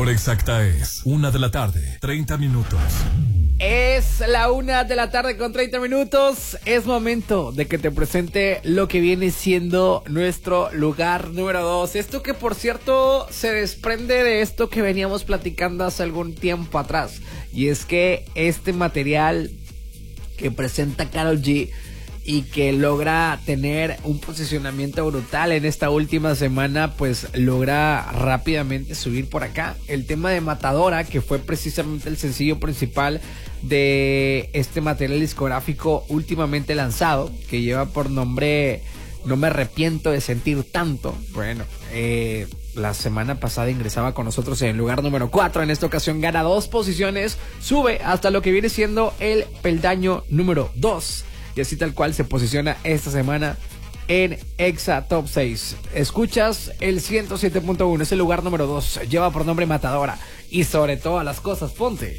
hora exacta es 1:30 p.m. Es la 1:30 p.m. Es momento de que te presente lo que viene siendo nuestro lugar número 2. Esto que, por cierto, se desprende de esto que veníamos platicando hace algún tiempo atrás. Y es que este material que presenta Karol G y que logra tener un posicionamiento brutal en esta última semana, pues logra rápidamente subir por acá. El tema de Matadora, que fue precisamente el sencillo principal de este material discográfico últimamente lanzado, que lleva por nombre No me arrepiento de sentir tanto. Bueno, la semana pasada ingresaba con nosotros en el lugar número 4. En esta ocasión gana 2 posiciones, sube hasta lo que viene siendo el peldaño número 2. Y así tal cual se posiciona esta semana en Exa Top 6. Escuchas el 107.1, es el lugar número 2. Lleva por nombre Matadora. Y sobre todas las cosas, ponte